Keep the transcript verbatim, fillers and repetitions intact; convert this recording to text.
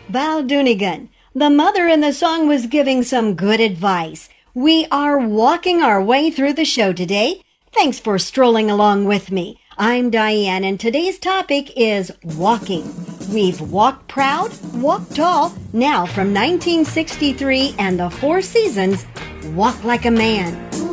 Val Doonigan. The mother in the song was giving some good advice. We are walking our way through the show today. Thanks for strolling along with me. I'm Diane, and today's topic is walking. We've walked proud, walked tall. Now from nineteen sixty-three and the Four Seasons, Walk Like a Man.